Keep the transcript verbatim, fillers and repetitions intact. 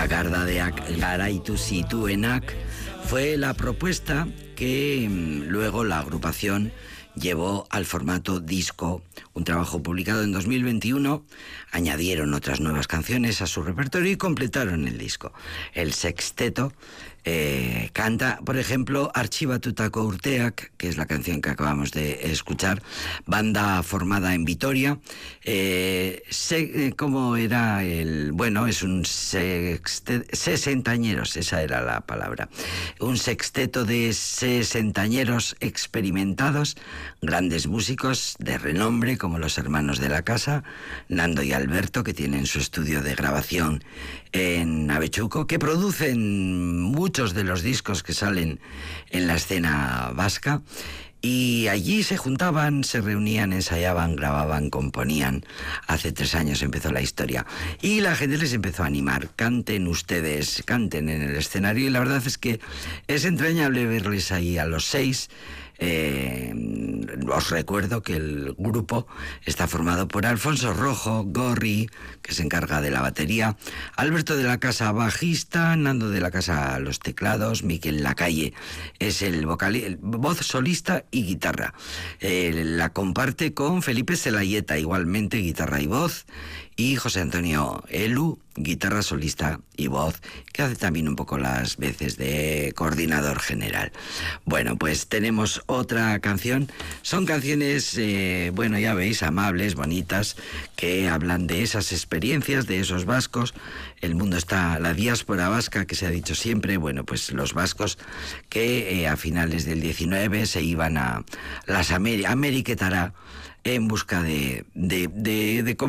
Agardadeak garaitu zituenak fue la propuesta que luego la agrupación llevó al formato disco, un trabajo publicado en dos mil veintiuno. Añadieron otras nuevas canciones a su repertorio y completaron el disco. El sexteto eh, canta, por ejemplo, Artxibatutako Urteak, que es la canción que acabamos de escuchar, banda formada en Vitoria. Eh, se, ¿Cómo era el...? Bueno, es un sexte, sesentañeros, esa era la palabra. Un sexteto de sesentañeros experimentados, grandes músicos de renombre como los hermanos de la casa, Nando y Alberto, que tienen su estudio de grabación en Avechuco, que producen muchos de los discos que salen en la escena vasca. Y allí se juntaban, se reunían, ensayaban, grababan, componían. Hace tres años empezó la historia. Y la gente les empezó a animar. Canten ustedes, canten en el escenario. Y la verdad es que es entrañable verles ahí a los seis. Eh, os recuerdo que el grupo está formado por Alfonso Rojo, Gorri, que se encarga de la batería, Alberto de la Casa, bajista, Nando de la Casa, los teclados, Miquel Lacalle es el, vocal, el voz solista y guitarra. Eh, la comparte con Felipe Zelayeta, igualmente guitarra y voz, y José Antonio Elu, guitarra solista y voz, que hace también un poco las veces de coordinador general. Bueno, pues tenemos otra canción. Son canciones, eh, bueno, ya veis, amables, bonitas, que hablan de esas experiencias, de esos vascos. El mundo está, la diáspora vasca, que se ha dicho siempre, bueno, pues los vascos que eh, a finales del diecinueve se iban a las Ameri- Ameriquetara en busca de, de, de, de